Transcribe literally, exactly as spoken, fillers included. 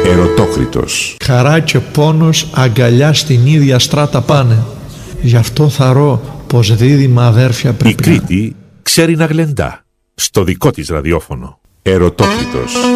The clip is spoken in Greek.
Ερωτόκριτος. Χαρά και πόνος αγκαλιά στην ίδια στράτα πάνε. Γι' αυτό θαρώ πως δίδυμα αδέρφια πρέπει. Η Κρήτη ξέρει να γλεντά. Στο δικό της ραδιόφωνο. Ερωτόκριτος.